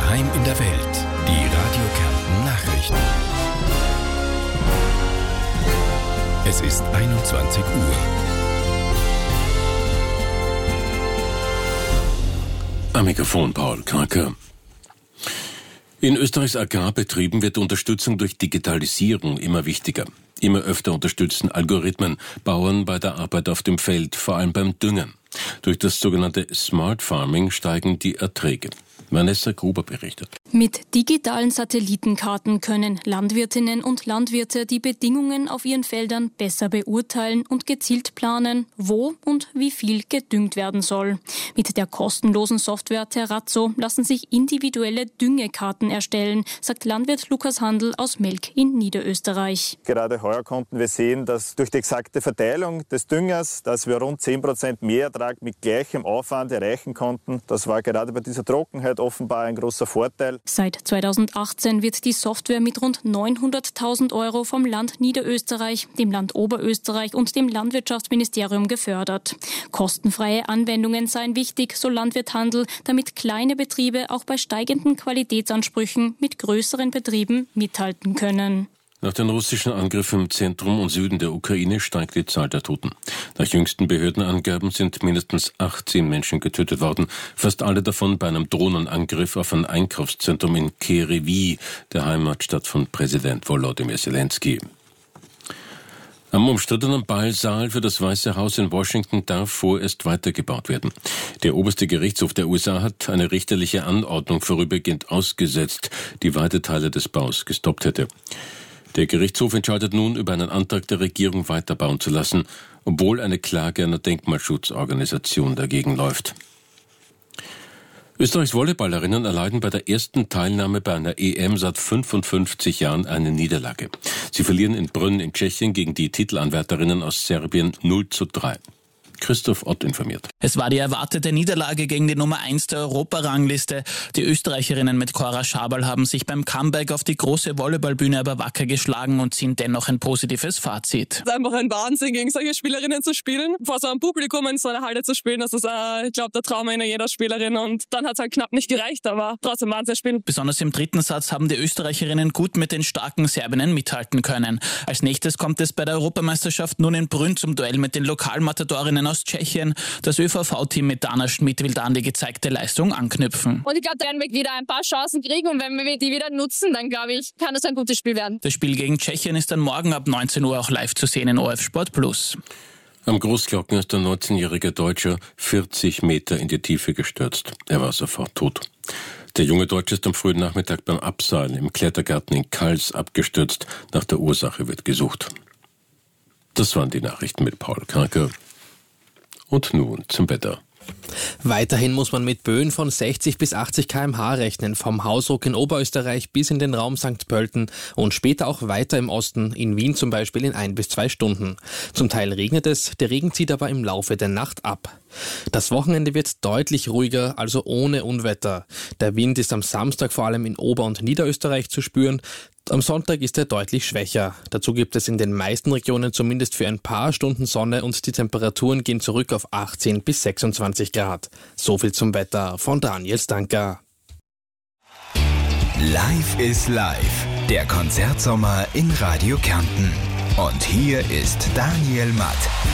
Daheim in der Welt. Die Radio Kärnten Nachrichten. Es ist 21 Uhr. Am Mikrofon Paul Kraker. In Österreichs Agrarbetrieben wird Unterstützung durch Digitalisierung immer wichtiger. Immer öfter unterstützen Algorithmen Bauern bei der Arbeit auf dem Feld, vor allem beim Düngen. Durch das sogenannte Smart Farming steigen die Erträge. Vanessa Gruber berichtet. Mit digitalen Satellitenkarten können Landwirtinnen und Landwirte die Bedingungen auf ihren Feldern besser beurteilen und gezielt planen, wo und wie viel gedüngt werden soll. Mit der kostenlosen Software Terrazzo lassen sich individuelle Düngekarten erstellen, sagt Landwirt Lukas Handl aus Melk in Niederösterreich. Gerade heuer konnten wir sehen, dass durch die exakte Verteilung des Düngers, dass wir rund 10% Mehrertrag mit gleichem Aufwand erreichen konnten. Das war gerade bei dieser Trockenheit offenbar ein großer Vorteil. Seit 2018 wird die Software mit rund 900.000 € vom Land Niederösterreich, dem Land Oberösterreich und dem Landwirtschaftsministerium gefördert. Kostenfreie Anwendungen seien wichtig, so Landwirt Handl, damit kleine Betriebe auch bei steigenden Qualitätsansprüchen mit größeren Betrieben mithalten können. Nach den russischen Angriffen im Zentrum und Süden der Ukraine steigt die Zahl der Toten. Nach jüngsten Behördenangaben sind mindestens 18 Menschen getötet worden, fast alle davon bei einem Drohnenangriff auf ein Einkaufszentrum in Kryvyi, der Heimatstadt von Präsident Volodymyr Zelensky. Am umstrittenen Ballsaal für das Weiße Haus in Washington darf vorerst weitergebaut werden. Der oberste Gerichtshof der USA hat eine richterliche Anordnung vorübergehend ausgesetzt, die weite Teile des Baus gestoppt hätte. Der Gerichtshof entscheidet nun über einen Antrag der Regierung weiterbauen zu lassen, obwohl eine Klage einer Denkmalschutzorganisation dagegen läuft. Österreichs Volleyballerinnen erleiden bei der ersten Teilnahme bei einer EM seit 55 Jahren eine Niederlage. Sie verlieren in Brünn in Tschechien gegen die Titelanwärterinnen aus Serbien 0:3. Christoph Ott informiert. Es war die erwartete Niederlage gegen die Nummer 1 der Europarangliste. Die Österreicherinnen mit Cora Schaberl haben sich beim Comeback auf die große Volleyballbühne aber wacker geschlagen und ziehen dennoch ein positives Fazit. Es ist einfach ein Wahnsinn, gegen solche Spielerinnen zu spielen. Vor so einem Publikum in so einer Halle zu spielen, das ist, ich glaube, der Traum einer jeder Spielerin. Und dann hat es halt knapp nicht gereicht, aber trotzdem waren sie Spiel. Besonders im dritten Satz haben die Österreicherinnen gut mit den starken Serbinnen mithalten können. Als nächstes kommt es bei der Europameisterschaft nun in Brünn zum Duell mit den Lokalmatadorinnen aus Tschechien. Das ÖVV-Team mit Dana Schmidt will da an die gezeigte Leistung anknüpfen. Und ich glaube, da werden wir wieder ein paar Chancen kriegen und wenn wir die wieder nutzen, dann glaube ich, kann das ein gutes Spiel werden. Das Spiel gegen Tschechien ist dann morgen ab 19 Uhr auch live zu sehen in ORF Sport Plus. Am Großglocken ist ein 19-jähriger Deutscher 40 Meter in die Tiefe gestürzt. Er war sofort tot. Der junge Deutsche ist am frühen Nachmittag beim Abseilen im Klettergarten in Kals abgestürzt. Nach der Ursache wird gesucht. Das waren die Nachrichten mit Paul Kraker. Und nun zum Wetter. Weiterhin muss man mit Böen von 60 bis 80 km/h rechnen, vom Hausruck in Oberösterreich bis in den Raum St. Pölten und später auch weiter im Osten, in Wien zum Beispiel in 1 bis 2 Stunden. Zum Teil regnet es, der Regen zieht aber im Laufe der Nacht ab. Das Wochenende wird deutlich ruhiger, also ohne Unwetter. Der Wind ist am Samstag vor allem in Ober- und Niederösterreich zu spüren. Am Sonntag ist er deutlich schwächer. Dazu gibt es in den meisten Regionen zumindest für ein paar Stunden Sonne und die Temperaturen gehen zurück auf 18 bis 26 Grad. So viel zum Wetter von Daniel Stanker. Live is Live, der Konzertsommer in Radio Kärnten. Und hier ist Daniel Matt.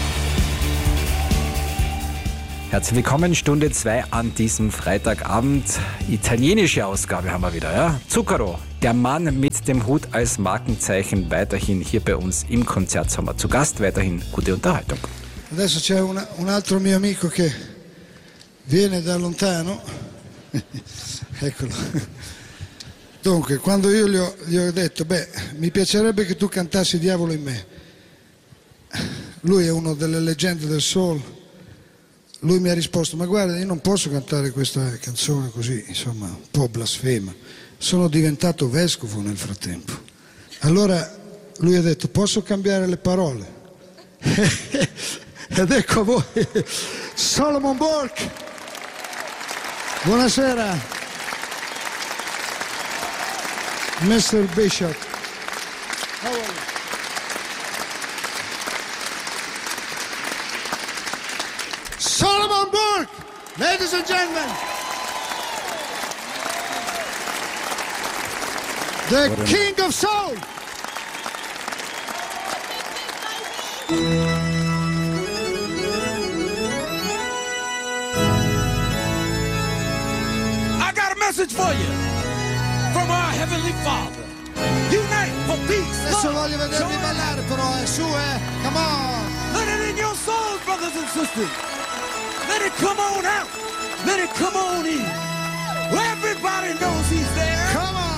Herzlich willkommen, Stunde 2 an diesem Freitagabend. Italienische Ausgabe haben wir wieder, ja? Zucchero, der Mann mit dem Hut als Markenzeichen, weiterhin hier bei uns im Konzertsommer zu Gast. Weiterhin gute Unterhaltung. Adesso c'è un altro mio amico che viene da lontano. Eccolo. Dunque, quando io gli ho detto, mi piacerebbe che tu cantassi Diavolo in me. Lui è uno delle leggende del soul. Lui mi ha risposto, ma guarda, io non posso cantare questa canzone così, insomma, un po' blasfema. Sono diventato vescovo nel frattempo. Allora lui ha detto, posso cambiare le parole? Ed ecco a voi, Solomon Burke. Buonasera, Mr. Bishop. How are you? Solomon Burke, ladies and gentlemen. The King of Soul. I got a message for you from our Heavenly Father. Unite for peace. Adesso voglio vedervi ballare però, su, come on. Let it in your souls, brothers and sisters. Let it come on out. Let it come on in. Everybody knows he's there. Come on.